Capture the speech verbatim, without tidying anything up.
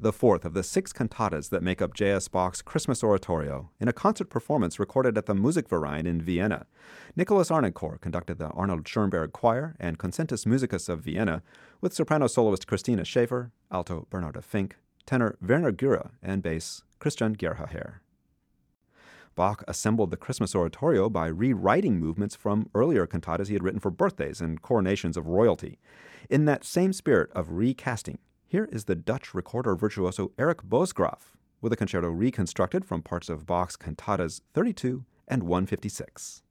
the fourth of the six cantatas that make up J S. Bach's Christmas Oratorio, in a concert performance recorded at the Musikverein in Vienna. Nicholas Arnoncourt conducted the Arnold Schoenberg Choir and Concentus Musicus of Vienna, with soprano soloist Christina Schäfer, alto Bernarda Fink, tenor Werner Gürer, and bass Christian Gerhaher. Bach assembled the Christmas Oratorio by rewriting movements from earlier cantatas he had written for birthdays and coronations of royalty. In that same spirit of recasting, here is the Dutch recorder virtuoso Eric Boesgraaf with a concerto reconstructed from parts of Bach's cantatas thirty-two and one fifty-six.